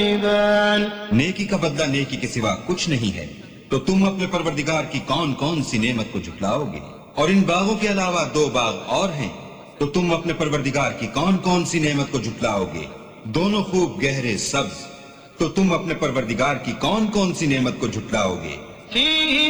नेकी का बदला नेकी के सिवा कुछ नहीं है, तो तुम अपने परवरदिगार की कौन कौन सी नेमत को झुटलाओगे? और इन बागों के अलावा 2 बाग और हैं, तो तुम अपने परवरदिगार की कौन कौन सी नेमत को झुटलाओगे? दोनों खूब गहरे सब्ज, तो तुम अपने परवरदिगार की कौन कौन सी नेमत को झुटलाओगे?